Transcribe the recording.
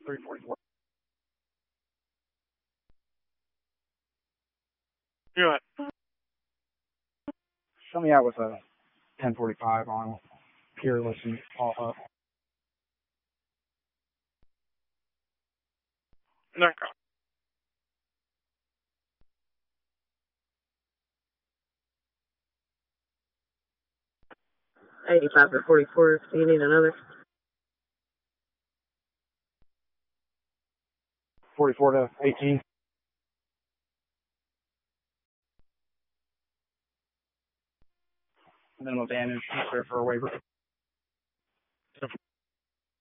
344. Do it. Show me out with a 1045 on Peerless and all up. Knockout. 85 at 44. Do you need another? 44 to 18. Minimal damage for a waiver.